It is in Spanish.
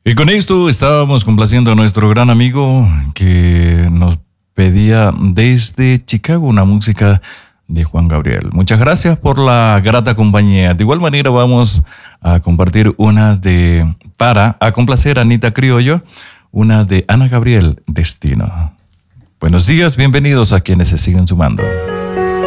Y con esto estábamos complaciendo a nuestro gran amigo que nos pedía desde Chicago una música de Juan Gabriel. Muchas gracias por la grata compañía. De igual manera vamos a compartir para complacer a Anita Criollo, una de Ana Gabriel, Destino. Buenos días, bienvenidos a quienes se siguen sumando.